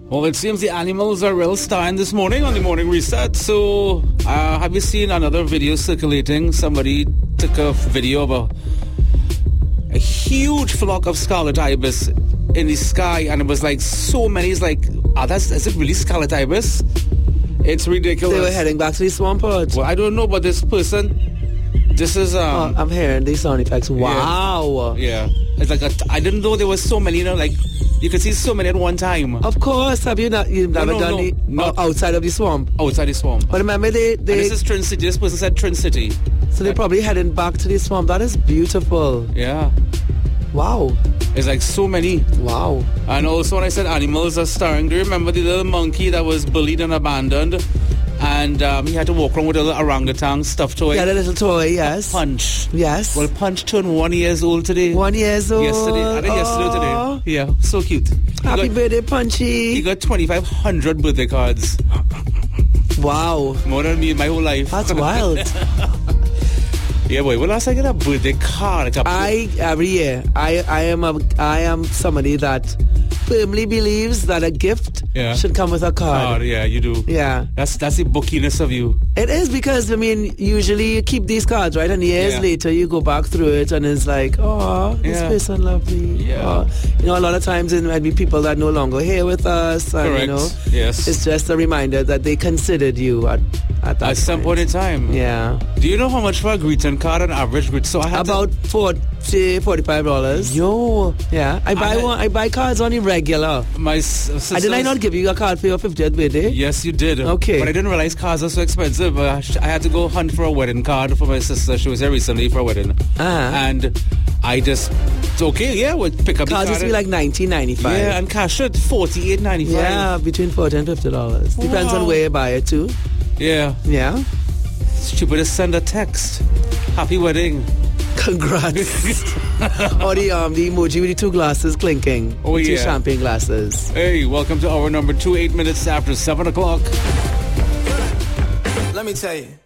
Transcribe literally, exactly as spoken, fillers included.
Well, it seems the animals are real starring this morning on the morning reset. So, uh, have you seen another video circulating? Somebody took a video of a, a huge flock of scarlet ibis in the sky, and it was like so many. It's like, ah, that's is it really scarlet ibis? It's ridiculous. They were heading back to the swamp pod. Well, I don't know, but this person, this is um. Oh, I'm hearing these sound effects. Wow. Yeah, yeah. It's like a, I didn't know there was so many. You know, like. You can see so many at one time. Of course. Have you not? You've never no, no, done no, the not outside of the swamp. Outside the swamp. But remember, they, they and this is Trin City. This person said Trin City. So they're probably heading back to the swamp. That is beautiful. Yeah. Wow. It's like so many. Wow. And also when I said animals are starring, do you remember the little monkey that was bullied and abandoned? And um, he had to walk around with a little orangutan stuffed toy. Yeah, a little toy, yes. Punch. Yes. Well, Punch turned one years old today. One years old. Yesterday. I think yesterday or today. Yeah, so cute. Happy got, birthday, Punchy. He got twenty-five hundred birthday cards. Wow. More than me in my whole life. That's wild. Yeah, boy. Well, last I get a birthday card. Like a I, every year, I, I am a, I am somebody that firmly believes that a gift yeah. should come with a card. Oh, yeah, you do. Yeah. That's that's the bookiness of you. It is because, I mean, usually you keep these cards, right? And years yeah. later you go back through it and it's like, oh, this yeah. person loved me. Yeah. Oh. You know, a lot of times it might be people that no longer here with us. And, Correct. You know, yes. It's just a reminder that they considered you at, at that At some point in time. Yeah. Do you know how much for a greeting card, an average greeting? So I had About to... forty, forty-five dollars. Yo. Yeah. I buy I, one. I buy cards on the regular. My sister. I did I not give you a card for your fiftieth birthday? Yes, you did. Okay. But I didn't realize cards are so expensive. Uh, I had to go hunt for a wedding card for my sister. She was here recently for a wedding. Uh-huh. And I just, okay, yeah, we'll pick up cards the card. used to be like nineteen ninety-five. Yeah, and cash it forty-eight ninety-five. Yeah, between forty and fifty dollars. Depends wow. on where you buy it too. Yeah. Yeah. Stupid to send a text. Happy wedding. Congrats. Or the um the emoji with the two glasses clinking. Oh, two yeah. champagne glasses. Hey, welcome to hour number two, eight minutes after seven o'clock. Let me tell you.